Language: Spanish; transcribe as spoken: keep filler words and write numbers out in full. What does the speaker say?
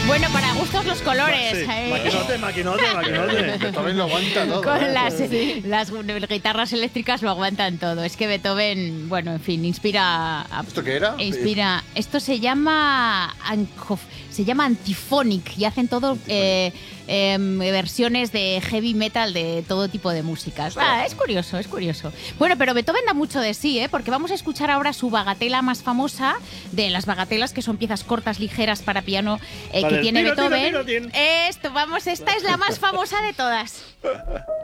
Bueno, para gustos los colores. Sí, eh. maquinote, maquinote, maquinote. Beethoven lo aguanta todo. Con ¿eh? las, las guitarras eléctricas lo aguantan todo. Es que Beethoven, bueno, en fin, inspira... A, ¿Esto qué era? Inspira... Esto se llama... Ancof, se llama Antiphonic y hacen todo... Eh, eh, versiones de heavy metal de todo tipo de músicas. Ah, es curioso, es curioso. Bueno, pero Beethoven da mucho de sí, ¿eh? Porque vamos a escuchar ahora su bagatela más famosa, de las bagatelas, que son piezas cortas, ligeras para piano, eh, Vale, que tiene tiro, tiro, Beethoven. tiro, tiro. Esto, vamos, esta es la más famosa de todas.